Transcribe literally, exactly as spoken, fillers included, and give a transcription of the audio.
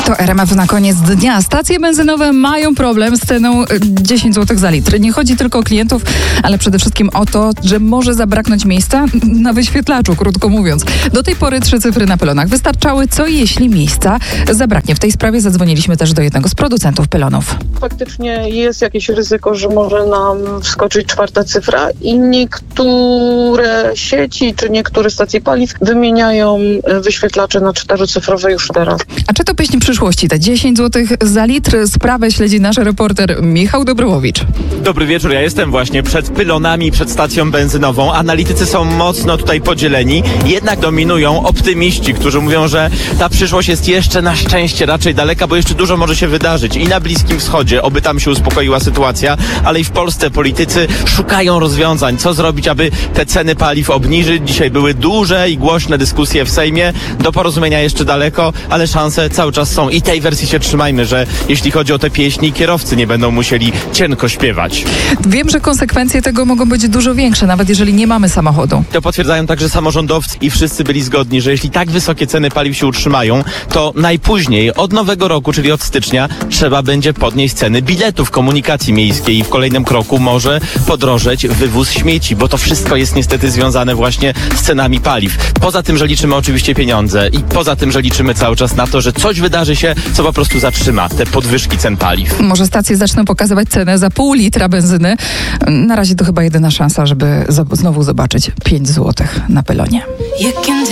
To R M F na koniec dnia. Stacje benzynowe mają problem z ceną dziesięć złotych za litr. Nie chodzi tylko o klientów, ale przede wszystkim o to, że może zabraknąć miejsca na wyświetlaczu, krótko mówiąc. Do tej pory trzy cyfry na pylonach wystarczały. Co jeśli miejsca zabraknie? W tej sprawie zadzwoniliśmy też do jednego z producentów pylonów. Faktycznie jest jakieś ryzyko, że może nam wskoczyć czwarta cyfra i niektóre sieci czy niektóre stacje paliw wymieniają wyświetlacze na czterocyfrowe już teraz. A czy to pieśń przyszłości? Te dziesięć złotych za litr. Sprawę śledzi nasz reporter Michał Dobrowowicz. Dobry wieczór, ja jestem właśnie przed pylonami, przed stacją benzynową. Analitycy są mocno tutaj podzieleni, jednak dominują optymiści, którzy mówią, że ta przyszłość jest jeszcze na szczęście raczej daleka, bo jeszcze dużo może się wydarzyć i na Bliskim Wschodzie, oby tam się uspokoiła sytuacja, ale i w Polsce politycy szukają rozwiązań, co zrobić, aby te ceny paliw obniżyć. Dzisiaj były duże i głośne dyskusje w Sejmie, do porozumienia jeszcze daleko, ale szanse cały czas są i tej wersji się trzymajmy, że jeśli chodzi o te pieśni, kierowcy nie będą musieli cienko śpiewać. Wiem, że konsekwencje tego mogą być dużo większe, nawet jeżeli nie mamy samochodu. To potwierdzają także samorządowcy i wszyscy byli zgodni, że jeśli tak wysokie ceny paliw się utrzymają, to najpóźniej od nowego roku, czyli od stycznia, trzeba będzie podnieść ceny biletów komunikacji miejskiej i w kolejnym kroku może podrożeć wywóz śmieci, bo to wszystko jest niestety związane właśnie z cenami paliw. Poza tym, że liczymy oczywiście pieniądze i poza tym, że liczymy cały czas na to, że coś wydarzy się, co po prostu zatrzyma te podwyżki cen paliw. Może stacje zaczną pokazywać cenę za pół litra benzyny. Na razie to chyba jedyna szansa, żeby znowu zobaczyć pięć złotych na pylonie.